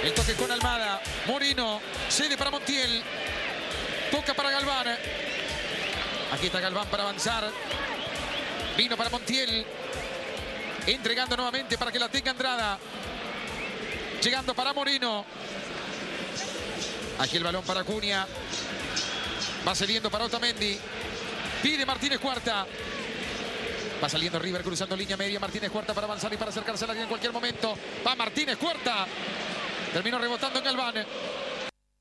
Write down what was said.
El toque con Almada. Moreno. Cede para Montiel. Toca para Galván. Aquí está Galván para avanzar. Vino para Montiel. Entregando nuevamente para que la tenga Andrada. Llegando para Moreno. Aquí el balón para Acuña. Va cediendo para Otamendi. Pide Martínez Cuarta. Va saliendo River cruzando línea media. Martínez Cuarta para avanzar y para acercarse a la línea en cualquier momento. Va Martínez Cuarta. Terminó rebotando en Galván.